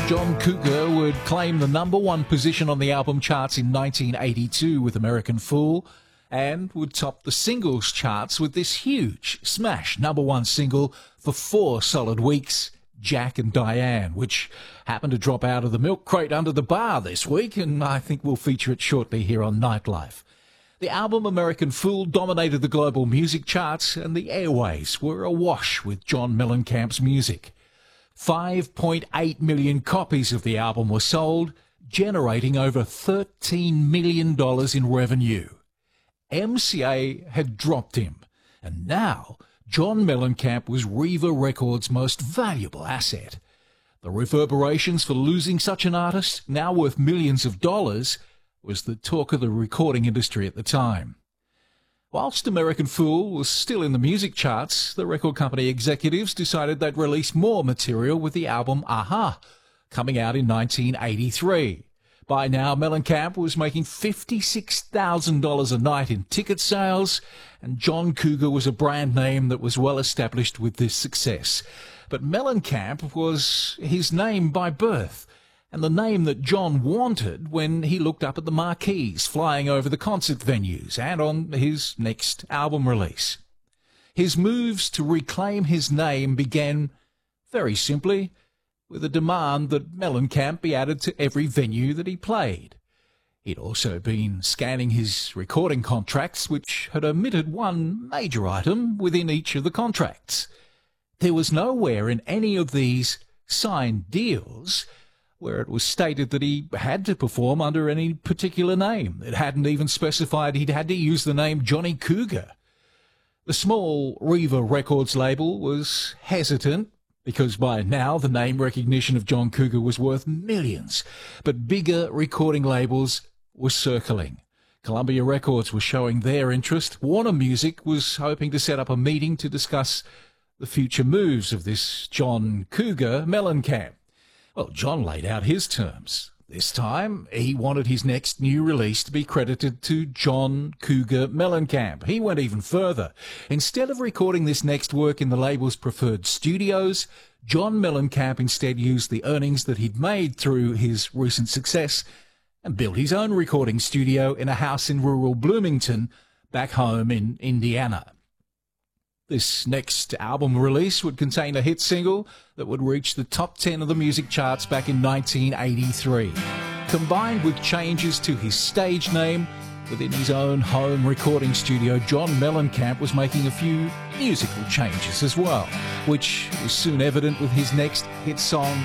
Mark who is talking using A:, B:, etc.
A: John Cougar would claim the #1 position on the album charts in 1982 with American Fool, and would top the singles charts with this huge smash #1 single for 4 solid weeks, Jack and Diane, which happened to drop out of the milk crate under the bar this week, and I think we'll feature it shortly here on Nightlife. The album American Fool dominated the global music charts, and the airwaves were awash with John Mellencamp's music. 5.8 million copies of the album were sold, generating over $13 million in revenue. MCA had dropped him, and now John Mellencamp was Riva Records' most valuable asset. The reverberations for losing such an artist, now worth millions of dollars, was the talk of the recording industry at the time. Whilst American Fool was still in the music charts, the record company executives decided they'd release more material with the album Aha, coming out in 1983. By now, Mellencamp was making $56,000 a night in ticket sales, and John Cougar was a brand name that was well established with this success. But Mellencamp was his name by birth, and the name that John wanted when he looked up at the marquees flying over the concert venues and on his next album release. His moves to reclaim his name began, very simply, with a demand that Mellencamp be added to every venue that he played. He'd also been scanning his recording contracts, which had omitted one major item within each of the contracts. There was nowhere in any of these signed deals where it was stated that he had to perform under any particular name. It hadn't even specified he'd had to use the name Johnny Cougar. The small Riva Records label was hesitant, because by now the name recognition of John Cougar was worth millions, but bigger recording labels were circling. Columbia Records was showing their interest. Warner Music was hoping to set up a meeting to discuss the future moves of this John Cougar Mellencamp. Well, John laid out his terms. This time, he wanted his next new release to be credited to John Cougar Mellencamp. He went even further. Instead of recording this next work in the label's preferred studios, John Mellencamp instead used the earnings that he'd made through his recent success and built his own recording studio in a house in rural Bloomington, back home in Indiana. This next album release would contain a hit single that would reach the top 10 of the music charts back in 1983. Combined with changes to his stage name, within his own home recording studio, John Mellencamp was making a few musical changes as well, which was soon evident with his next hit song,